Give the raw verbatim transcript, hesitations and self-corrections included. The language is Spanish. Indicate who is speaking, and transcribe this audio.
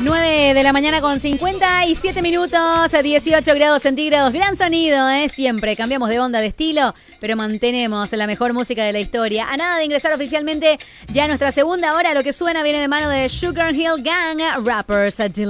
Speaker 1: nueve de la mañana con cincuenta y siete minutos, dieciocho grados centígrados, gran sonido, ¿eh? Siempre cambiamos de onda, de estilo, pero mantenemos la mejor música de la historia. A nada de ingresar oficialmente ya a nuestra segunda hora, lo que suena viene de mano de Sugar Hill Gang, Rappers Delight.